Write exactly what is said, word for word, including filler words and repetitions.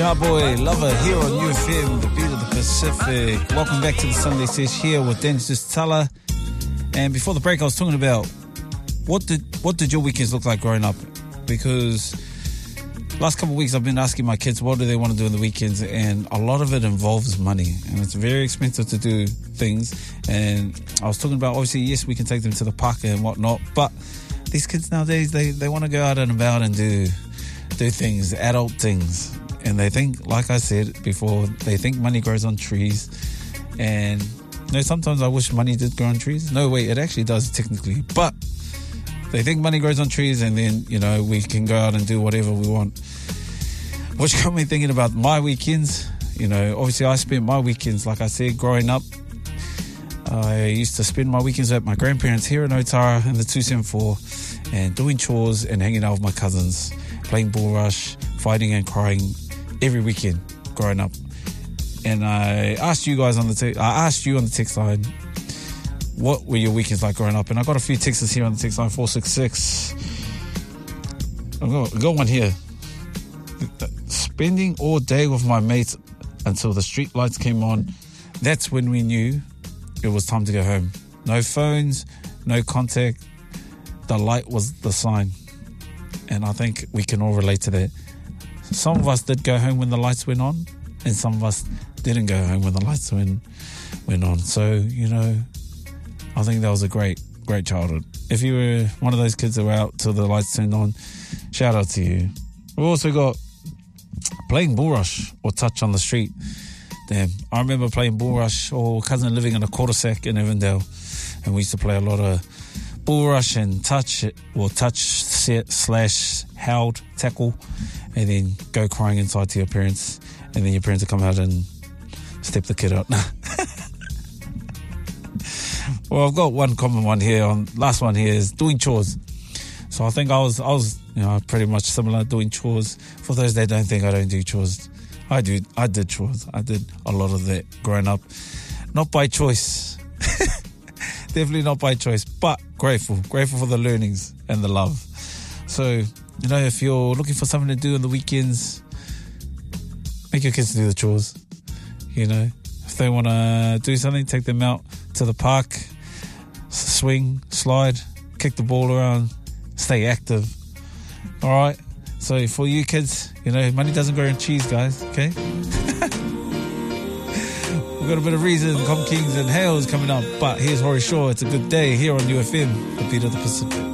Our boy Lover here on U F M, the beat of the Pacific. Welcome back to the Sunday Sesh here with Dennis Tala. And before the break, I was talking about what did what did your weekends look like growing up? Because last couple of weeks I've been asking my kids what do they want to do on the weekends, and a lot of it involves money, and it's very expensive to do things. And I was talking about, obviously, yes, we can take them to the park and whatnot, but these kids nowadays, they, they want to go out and about and do do things, adult things. And they think, like I said before, they think money grows on trees. And you know, sometimes I wish money did grow on trees. No, wait, it actually does technically. But they think money grows on trees, and then, you know, we can go out and do whatever we want. Which got me thinking about my weekends. You know, obviously I spent my weekends, like I said, growing up. I used to spend my weekends at my grandparents here in Otara in the two seventy-four and doing chores and hanging out with my cousins, playing bull rush, fighting and crying every weekend growing up. And I asked you guys on the te- I asked you on the text line, what were your weekends like growing up? And I got a few texts here on the text line, four six six. I've got, I've got one here. Spending all day with my mates until the street lights came on. That's when we knew it was time to go home. No phones, no contact. The light was the sign. And I think we can all relate to that. Some of us did go home when the lights went on, and some of us didn't go home when the lights went, went on. So, you know, I think that was a great, great childhood. If you were one of those kids that were out till the lights turned on, shout out to you. We've also got playing bull rush or touch on the street. Damn, I remember playing bull rush, or cousin living in a cul-de-sac in Avondale, and we used to play a lot of bull rush and touch, or touch set slash held tackle, and then go crying inside to your parents, and then your parents would come out and step the kid out. Well, I've got one common one here. On last one here is doing chores. So I think I was, I was, you know, pretty much similar, doing chores. For those that don't think I don't do chores, I do. I did chores. I did a lot of that growing up, not by choice. Definitely not by choice, but grateful, grateful for the learnings and the love. So, you know, if you're looking for something to do on the weekends, make your kids do the chores. You know, if they want to do something, take them out to the park, swing, slide, kick the ball around, stay active. All right. So for you kids, you know, money doesn't grow on cheese, guys. Okay. We've got a bit of Reason, Com Kings and Hales coming up, but here's Horace Shaw. It's a good day here on U F M, the beat of the Pacific.